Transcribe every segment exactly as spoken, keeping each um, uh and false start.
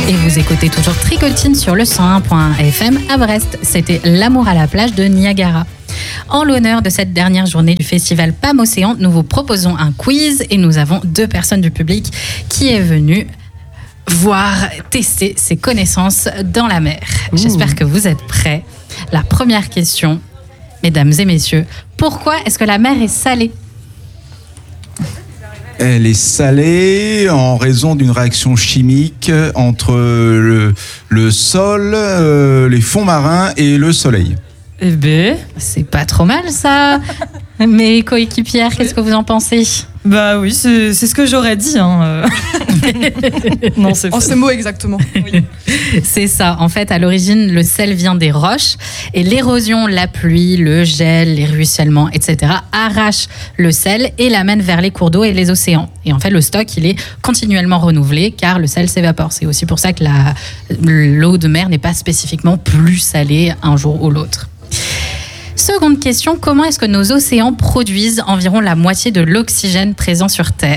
Et vous écoutez toujours Tricotine sur le cent un point un F M à Brest. C'était L'amour à la plage de Niagara. En l'honneur de cette dernière journée du festival P A M Océan, nous vous proposons un quiz et nous avons deux personnes du public qui est venue voir, tester ses connaissances dans la mer. Ouh. J'espère que vous êtes prêts. La première question, mesdames et messieurs, pourquoi est-ce que la mer est salée ? Elle est salée en raison d'une réaction chimique entre le, le sol, euh, les fonds marins et le soleil. Eh ben, c'est pas trop mal ça. Mes coéquipières, qu'est-ce que vous en pensez ? Bah oui, c'est, c'est ce que j'aurais dit. Hein. non, c'est en ces mots exactement. Oui. C'est ça. En fait, à l'origine, le sel vient des roches et l'érosion, la pluie, le gel, les ruissellements, et cetera arrachent le sel et l'amènent vers les cours d'eau et les océans. Et en fait, le stock, il est continuellement renouvelé car le sel s'évapore. C'est aussi pour ça que la, l'eau de mer n'est pas spécifiquement plus salée un jour ou l'autre. Seconde question, comment est-ce que nos océans produisent environ la moitié de l'oxygène présent sur Terre ?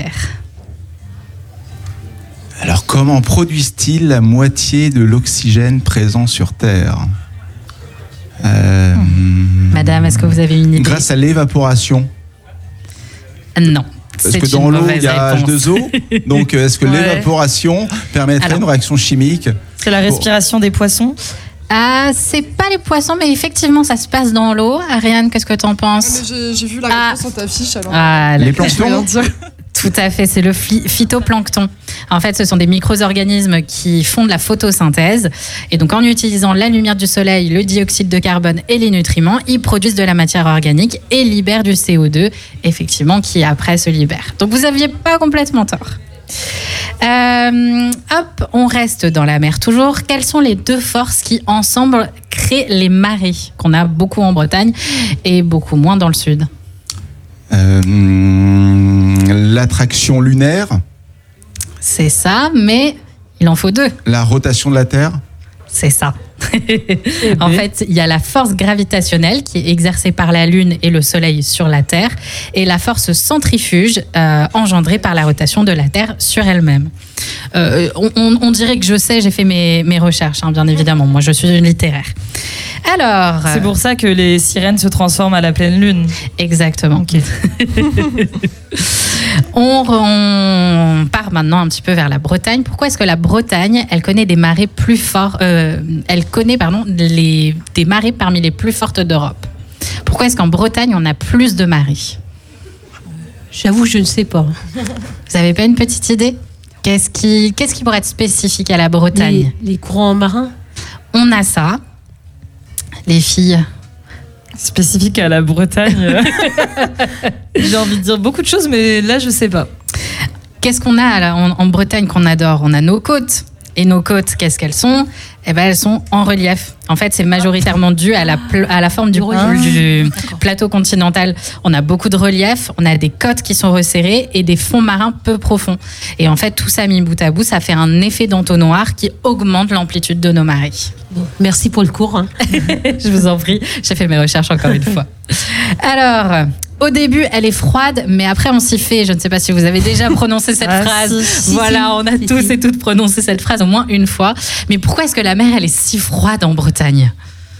Alors, comment produisent-ils la moitié de l'oxygène présent sur Terre ? euh, Madame, est-ce que vous avez une idée ? Grâce à l'évaporation. Non. Parce que dans l'eau, il y a H deux O. Donc, est-ce que ouais. l'évaporation permettrait Alors, une réaction chimique ? C'est la respiration pour... des poissons ? Ah, c'est pas les poissons, mais effectivement, ça se passe dans l'eau. Ariane, qu'est-ce que t'en penses ? Ouais, mais j'ai, j'ai vu la réponse ah. sur ta fiche. Alors... Ah, les planctons. Tout à fait, c'est le phytoplancton. En fait, ce sont des micro-organismes qui font de la photosynthèse. Et donc, en utilisant la lumière du soleil, le dioxyde de carbone et les nutriments, ils produisent de la matière organique et libèrent du C O deux, effectivement, qui après se libère. Donc, vous n'aviez pas complètement tort. Euh, hop, on reste dans la mer toujours. Quelles sont les deux forces qui, ensemble, créent les marées, qu'on a beaucoup en Bretagne et beaucoup moins dans le sud ? euh, L'attraction lunaire. C'est ça, mais il en faut deux. La rotation de la Terre. C'est ça. En fait, il y a la force gravitationnelle qui est exercée par la Lune et le Soleil sur la Terre et la force centrifuge euh, engendrée par la rotation de la Terre sur elle-même. Euh, on, on, on dirait que je sais, j'ai fait mes, mes recherches, hein, bien évidemment. Moi, je suis une littéraire. Alors, c'est pour ça que les sirènes se transforment à la pleine lune. Exactement. Okay. on, on part maintenant un petit peu vers la Bretagne. Pourquoi est-ce que la Bretagne, elle connaît des marées plus fortes euh, Elle connaît pardon les, des marées parmi les plus fortes d'Europe. Pourquoi est-ce qu'en Bretagne on a plus de marées ? J'avoue, je ne sais pas. Vous n'avez pas une petite idée ? Qu'est-ce qui, qu'est-ce qui pourrait être spécifique à la Bretagne ? Les, les courants marins. On a ça. Les filles. Spécifique à la Bretagne. J'ai envie de dire beaucoup de choses, mais là, je sais pas. Qu'est-ce qu'on a là, en, en Bretagne qu'on adore ? On a nos côtes. Et nos côtes, qu'est-ce qu'elles sont ? Eh ben, elles sont en relief. En fait, c'est majoritairement dû à la, pl- à la forme du, ah, du plateau continental. On a beaucoup de relief, on a des côtes qui sont resserrées et des fonds marins peu profonds. Et en fait, tout ça mis bout à bout, ça fait un effet d'entonnoir qui augmente l'amplitude de nos marées. Bon, merci pour le cours. Hein. Je vous en prie, j'ai fait mes recherches encore une fois. Alors, au début, elle est froide, mais après, on s'y fait. Je ne sais pas si vous avez déjà prononcé cette ah, phrase. Si, voilà, si, on a si, tous si. et toutes prononcé cette phrase au moins une fois. Mais pourquoi est-ce que la mer, elle est si froide en Bretagne ?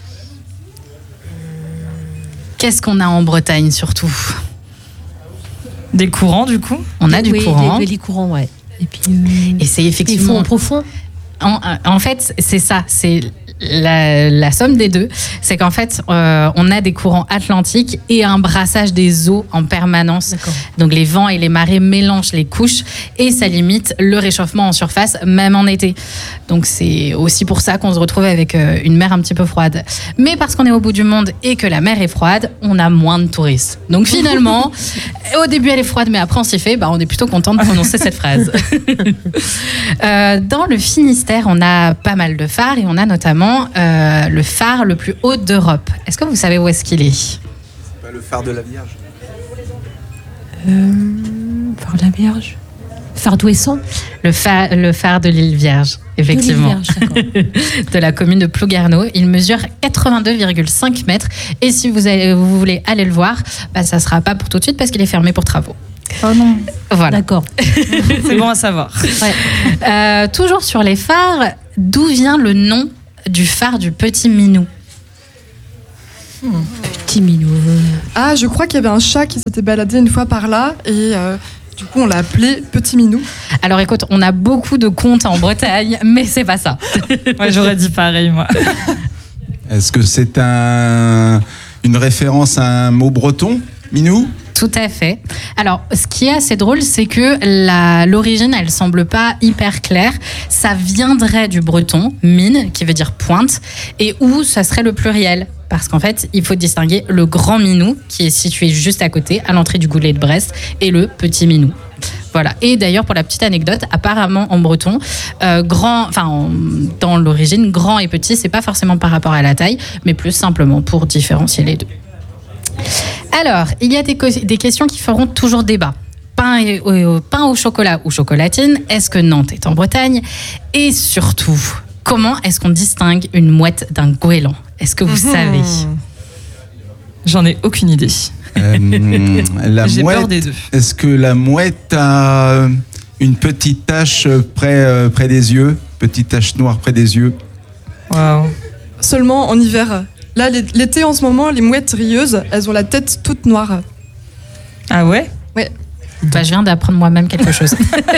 Qu'est-ce qu'on a en Bretagne, surtout ? Des courants, du coup ? On a du oui, courant. Des, des courants, ouais. Et puis, euh, et c'est effectivement... Des fonds profonds. En, en fait, c'est ça, c'est la, la somme des deux. C'est qu'en fait, euh, on a des courants atlantiques et un brassage des eaux en permanence. D'accord. Donc les vents et les marées mélangent les couches et ça limite le réchauffement en surface, même en été. Donc c'est aussi pour ça qu'on se retrouve avec euh, une mer un petit peu froide. Mais parce qu'on est au bout du monde et que la mer est froide, on a moins de touristes. Donc finalement, au début elle est froide, mais après on s'y fait, bah, on est plutôt content de prononcer cette phrase. euh, dans le Finistère, on a pas mal de phares et on a notamment euh, le phare le plus haut d'Europe. Est-ce que vous savez où est-ce qu'il est ? C'est pas le phare de la Vierge. Euh, phare de la Vierge. Phare d'Ouessant. Le phare, le phare de l'île Vierge, effectivement. De, l'île Vierge, de la commune de Plougarneau. Il mesure quatre-vingt-deux virgule cinq mètres. Et si vous, allez, vous voulez aller le voir, bah, ça ne sera pas pour tout de suite parce qu'il est fermé pour travaux. Oh non. Voilà. D'accord. C'est bon à savoir. Ouais. Euh, toujours sur les phares, d'où vient le nom du phare du Petit Minou? hmm. Petit Minou. Ah, je crois qu'il y avait un chat qui s'était baladé une fois par là et euh, du coup on l'a appelé Petit Minou. Alors écoute, on a beaucoup de contes en Bretagne, mais c'est pas ça. Ouais, j'aurais dit pareil, moi. Est-ce que c'est un, une référence à un mot breton, Minou? Tout à fait. Alors, ce qui est assez drôle, c'est que la, l'origine, elle semble pas hyper claire. Ça viendrait du breton, mine, qui veut dire pointe, et où ça serait le pluriel. Parce qu'en fait, il faut distinguer le grand Minou, qui est situé juste à côté, à l'entrée du Goulet de Brest, et le petit Minou. Voilà. Et d'ailleurs, pour la petite anecdote, apparemment en breton, euh, grand, enfin en, dans l'origine, grand et petit, c'est pas forcément par rapport à la taille, mais plus simplement pour différencier les deux. Alors, il y a des, des questions qui feront toujours débat. Pain, et, euh, pain au chocolat ou chocolatine, est-ce que Nantes est en Bretagne? Et surtout, comment est-ce qu'on distingue une mouette d'un goéland? Est-ce que vous mmh. savez? J'en ai aucune idée. Euh, la J'ai mouette, peur des deux. Est-ce que la mouette a une petite tache près, euh, près des yeux? Petite tache noire près des yeux? Waouh. Seulement en hiver. Là, l'été en ce moment, les mouettes rieuses, elles ont la tête toute noire. Ah ouais? Ouais. Bah, je viens d'apprendre moi-même quelque chose.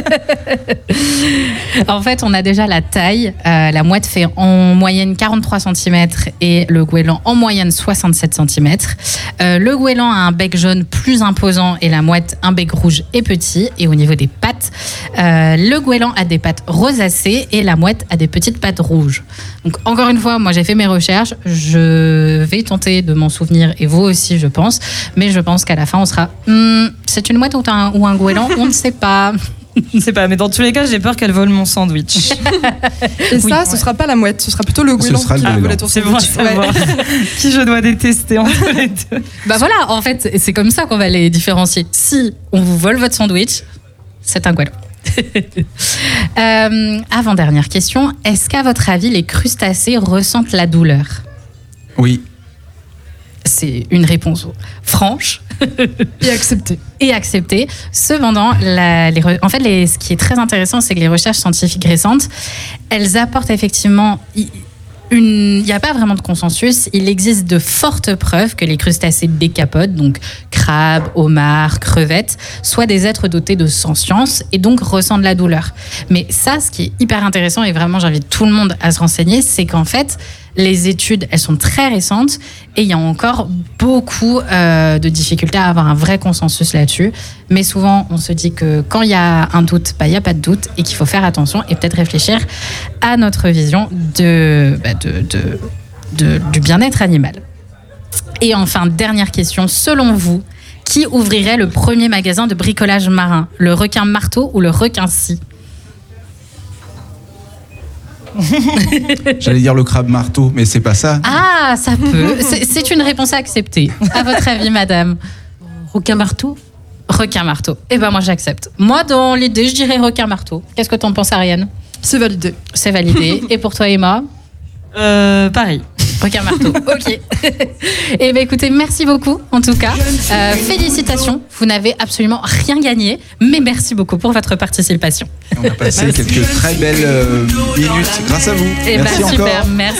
En fait, on a déjà la taille. Euh, la mouette fait en moyenne quarante-trois centimètres et le goéland en moyenne soixante-sept centimètres. Euh, le goéland a un bec jaune plus imposant et la mouette un bec rouge et petit. Et au niveau des pattes, euh, le goéland a des pattes rosacées et la mouette a des petites pattes rouges. Donc encore une fois, moi j'ai fait mes recherches. Je vais tenter de m'en souvenir et vous aussi, je pense. Mais je pense qu'à la fin, on sera hmm, c'est une mouette ou un ou un goéland, on ne sait pas. Je ne sais pas, mais dans tous les cas, j'ai peur qu'elle vole mon sandwich. Et oui, ça, ce ne sera pas la mouette, ce sera plutôt le goéland qui va voler ton c'est sandwich. C'est bon à savoir. Ouais. Qui je dois détester entre les deux. Bah voilà, en fait, c'est comme ça qu'on va les différencier. Si on vous vole votre sandwich, c'est un goéland. euh, avant-dernière question, est-ce qu'à votre avis, les crustacés ressentent la douleur? Oui. C'est une réponse franche. Et acceptée. Et acceptée. Cependant, la, les, en fait, les, ce qui est très intéressant, c'est que les recherches scientifiques récentes, elles apportent effectivement... Il n'y a pas vraiment de consensus. Il existe de fortes preuves que les crustacés décapodes, donc crabes, homards, crevettes, soient des êtres dotés de sentience et donc ressentent la douleur. Mais ça, ce qui est hyper intéressant, et vraiment j'invite tout le monde à se renseigner, c'est qu'en fait, les études, elles sont très récentes et il y a encore beaucoup euh, de difficultés à avoir un vrai consensus là-dessus. Mais souvent, on se dit que quand il y a un doute, bah, il n'y a pas de doute et qu'il faut faire attention et peut-être réfléchir à notre vision de, bah, de, de, de, du bien-être animal. Et enfin, dernière question, selon vous, qui ouvrirait le premier magasin de bricolage marin? Le requin marteau ou le requin scie? J'allais dire le crabe marteau, mais c'est pas ça. Ah, ça peut. C'est, c'est une réponse à accepter. À votre avis, madame? Requin marteau? Requin marteau. Eh ben moi, j'accepte. Moi, dans l'idée, je dirais requin marteau. Qu'est-ce que t'en penses, Ariane? C'est validé. C'est validé. Et pour toi, Emma? Euh, pareil. Requin marteau. Ok. Eh bien, écoutez, merci beaucoup, en tout cas. Euh, félicitations. Vous n'avez absolument rien gagné, mais merci beaucoup pour votre participation. On a passé merci. quelques très belles euh, minutes grâce à vous. Eh merci ben, encore. Super. Merci.